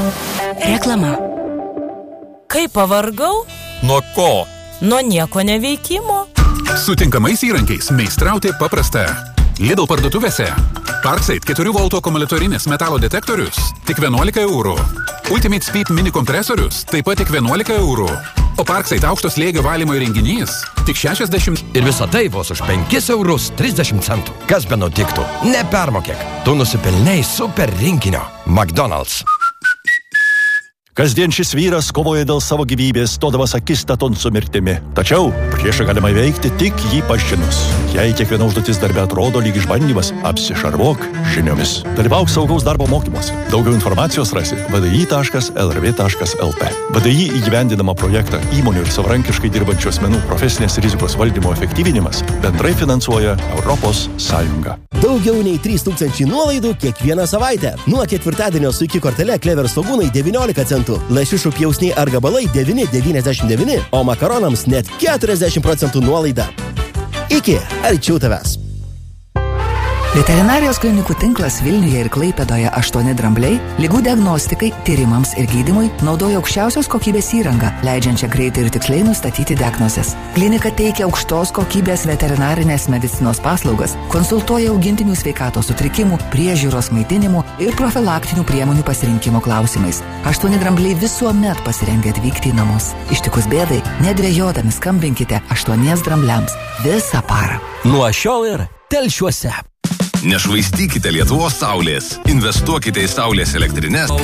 Reklama. Kaip pavargau? Nuo ko? Nuo nieko neveikimo. Su tinkamais įrankiais meistrauti paprasta. Lidl parduotuvėse. Parkside 4 volto akumuliatorinis metalo detektorius tik 11 eurų. Ultimate Speed mini kompresorius taip pat tik 11 eurų. O Parkside aukšto slėgio valymo įrenginys tik 60. Ir visą tai vos už 5 eurus 30 centų. Kas be nutiktų? Nepermokėk. Tu nusipelnei super rinkinio. McDonald's. Kasdien šis vyras kovoja dėl savo gyvybės, stodamas akistaton su mirtimi. Tačiau priešą galima įveikti tik jį pažinus. Jei kiekviena užduotis darbe atrodo lyg išbandymas, apsišarvuok žiniomis. Dalyvauk saugaus darbo mokymuose. Daugiau informacijos rasi vdi.lrv.lt. VDI įgyvendinamą projektą įmonių ir savarankiškai dirbančių asmenų profesinės rizikos valdymo efektyvinimas bendrai finansuoja Europos Sąjunga. Daugiau nei 3000 nuolaidų kiekvieną savaitę. Nuo ketvirtadienio su iki kortele Clever svogūnai 19 centų. Lašišų pjausniai ar gabalai 9,99, o makaronams net 40% nuolaida. Iki, arčiau tavęs. Veterinarijos klinikų tinklas Vilniuje ir Klaipėdoje 8 drambliai ligų diagnostikai, tyrimams ir gydymui naudoja aukščiausios kokybės įrangą, leidžiančią greitai ir tiksliai nustatyti diagnozes. Klinika teikia aukštos kokybės veterinarinės medicinos paslaugas, konsultuoja augintinių sveikatos sutrikimų, priežiūros maitinimų ir profilaktinių priemonių pasirinkimo klausimais. 8 drambliai visuomet pasirengę atvykti į namus. Ištikus bėdai, nedvejodami skambinkite 8 drambliams visą parą. Nuo šiol ir Telšiuose. Nešvaistykite Lietuvos saulės. Investuokite į saulės elektrines.